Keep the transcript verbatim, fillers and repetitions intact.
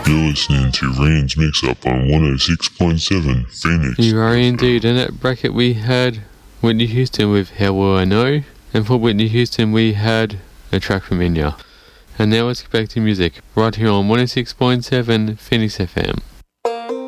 You're listening to Rain's Mix Up on one oh six point seven Phoenix. You are indeed. In that bracket we had Whitney Houston with How Will I Know, and for Whitney Houston we had a track from India. And now let's get back to music, right here on one oh six point seven Phoenix F M.